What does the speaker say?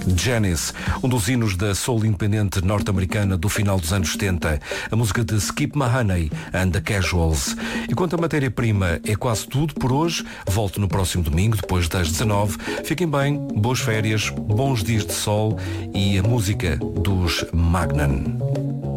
Janice, um dos hinos da soul independente norte-americana do final dos anos 70, a música de Skip Mahoney and the Casuals. Enquanto a matéria-prima é quase tudo por hoje, volto no próximo domingo, depois das 19. Fiquem bem, boas férias, bons dias de sol e a música dos Magnan.